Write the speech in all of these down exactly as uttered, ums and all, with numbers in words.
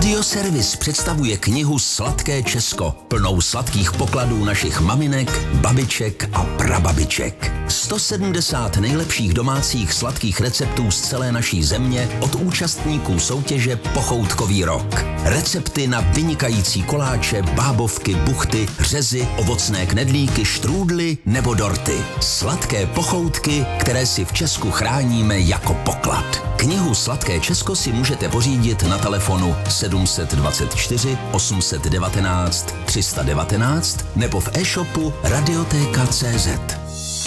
Audioservis představuje knihu Sladké Česko, plnou sladkých pokladů našich maminek, babiček a prababiček. sto sedmdesát nejlepších domácích sladkých receptů z celé naší země od účastníků soutěže Pochoutkový rok. Recepty na vynikající koláče, bábovky, buchty, řezy, ovocné knedlíky, štrůdly nebo dorty. Sladké pochoutky, které si v Česku chráníme jako poklad. Knihu Sladké Česko si můžete pořídit na telefonu sedm dvacet čtyři osm set devatenáct tři sta devatenáct nebo v e-shopu Radiotéka tečka cé zet.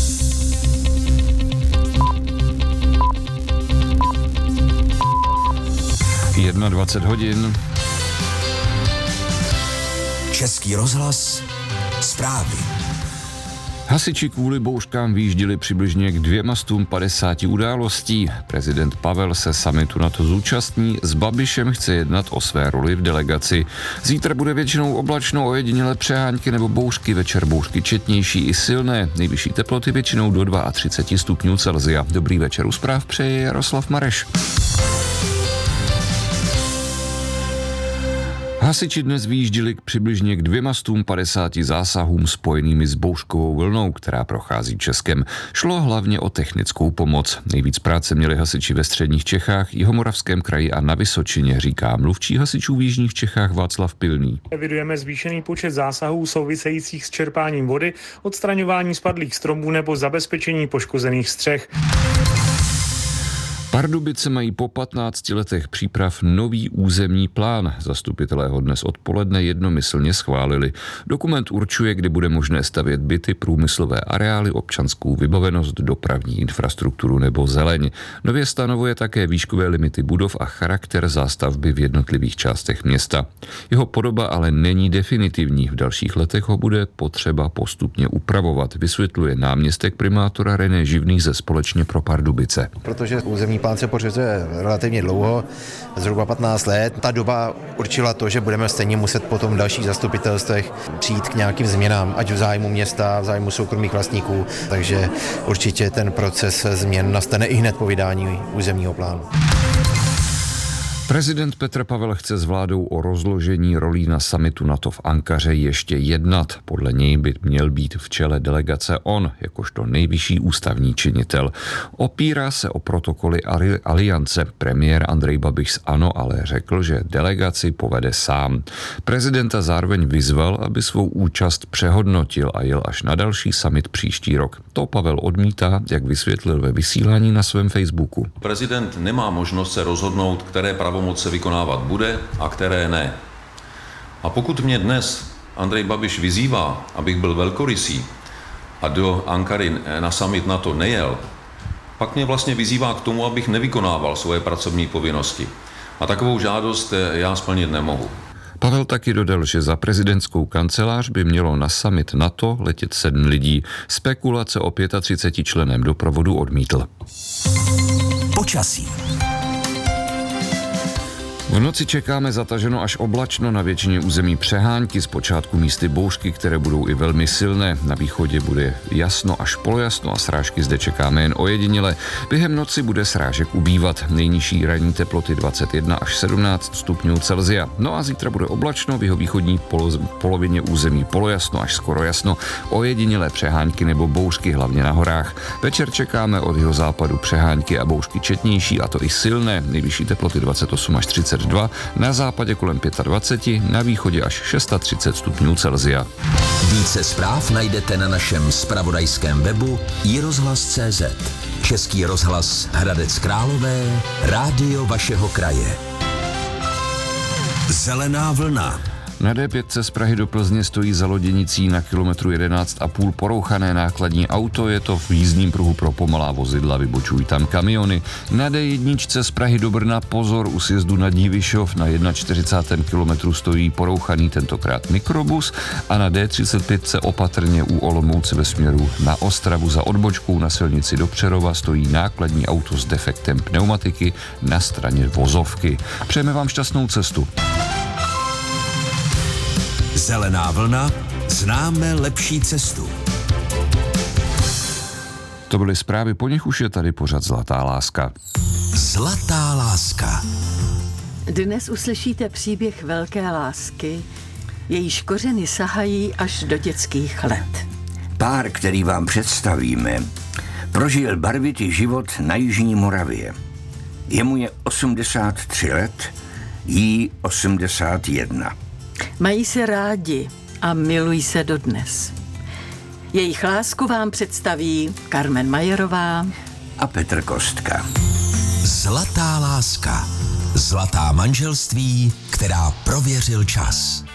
dvacet jedna hodin. Český rozhlas, zprávy. Hasiči kvůli bouřkám výjížděli přibližně k dvěma stům padesáti událostí. Prezident Pavel se summitu NATO zúčastní, s Babišem chce jednat o své roli v delegaci. Zítra bude většinou oblačno, ojedinělé přehánky nebo bouřky, večer bouřky četnější i silné. Nejvyšší teploty většinou do třicet dva stupňů Celsia. Dobrý večer u zpráv přeje Jaroslav Mareš. Hasiči dnes vyjížděli k přibližně k dvěma stům padesáti zásahům spojenými s bouřkovou vlnou, která prochází Českem. Šlo hlavně o technickou pomoc. Nejvíc práce měli hasiči ve středních Čechách, Jihomoravském kraji a na Vysočině, říká mluvčí hasičů v jižních Čechách Václav Pilný. Evidujeme zvýšený počet zásahů souvisejících s čerpáním vody, odstraňování spadlých stromů nebo zabezpečení poškozených střech. Pardubice mají po patnácti letech příprav nový územní plán. Zastupitelé ho dnes odpoledne jednomyslně schválili. Dokument určuje, kde bude možné stavět byty, průmyslové areály, občanskou vybavenost, dopravní infrastrukturu nebo zeleň. Nově stanovuje také výškové limity budov a charakter zástavby v jednotlivých částech města. Jeho podoba ale není definitivní. V dalších letech ho bude potřeba postupně upravovat, vysvětluje náměstek primátora René Živný ze Společně pro Pardubice. Protože územní plán se pořizuje relativně dlouho, zhruba patnáct let. Ta doba určila to, že budeme stejně muset potom v dalších zastupitelstvech přijít k nějakým změnám, ať v zájmu města, v zájmu soukromých vlastníků, takže určitě ten proces změn nastane i hned po vydání územního plánu. Prezident Petr Pavel chce s vládou o rozložení rolí na summitu NATO v Ankaře ještě jednat. Podle něj by měl být v čele delegace on, jakožto nejvyšší ústavní činitel. Opírá se o protokoly aliance. Premiér Andrej Babiš z ANO ale řekl, že delegaci povede sám. Prezidenta zároveň vyzval, aby svou účast přehodnotil a jel až na další summit příští rok. To Pavel odmítá, jak vysvětlil ve vysílání na svém Facebooku. Prezident nemá možnost se rozhodnout, které pravomoci se vykonávat bude a které ne. A pokud mě dnes Andrej Babiš vyzývá, abych byl velkorysý a do Ankary na summit NATO nejel, pak mě vlastně vyzývá k tomu, abych nevykonával svoje pracovní povinnosti. A takovou žádost já splnit nemohu. Pavel taky dodal, že za prezidentskou kancelář by mělo na summit NATO letět sedm lidí. Spekulace o třiceti pěti členem doprovodu odmítl. Počasí. V noci čekáme zataženo až oblačno, na většině území přehánky, zpočátku místy bouřky, které budou i velmi silné. Na východě bude jasno až polojasno a srážky zde čekáme jen ojediněle. Během noci bude srážek ubývat. Nejnižší ranní teploty dvacet jedna až sedmnáct stupňů Celsia. No a zítra bude oblačno, v jihovýchodní polo, polovině území polojasno až skoro jasno, ojedinělé přehánky nebo bouřky, hlavně na horách. Večer čekáme od jihozápadu přehánky a bouřky četnější, a to i silné. Nejvyšší teploty dvacet osm až třicet dva, na západě kolem dvacet pět, na východě až třicet šest stupňů Celsia. Více zpráv najdete na našem zpravodajském webu i rozhlas tečka cé zet. Český rozhlas Hradec Králové, rádio vašeho kraje. Zelená vlna. Na dé pět z Prahy do Plzně stojí za loděnicí na kilometru jedenáct a půl porouchané nákladní auto, je to v jízdním pruhu pro pomalá vozidla, vybočují tam kamiony. Na dé jedna z Prahy do Brna pozor, u sjezdu na Dívišov na čtyřicátém prvním kilometru stojí porouchaný tentokrát mikrobus a na dé třicet pět se opatrně u Olomouce ve směru na Ostravu za odbočkou na silnici do Přerova stojí nákladní auto s defektem pneumatiky na straně vozovky. Přejeme vám šťastnou cestu. Zelená vlna, známe lepší cestu. To byly zprávy, po nich už je tady pořad Zlatá láska. Zlatá láska. Dnes uslyšíte příběh velké lásky, jejíž kořeny sahají až do dětských let. Pár, který vám představíme, prožil barvitý život na jižní Moravě. Jemu je osmdesát tři let, jí osmdesát jedna. Mají se rádi a milují se dodnes. Jejich lásku vám představí Carmen Majerová a Petr Kostka. Zlatá láska. Zlatá manželství, která prověřil čas.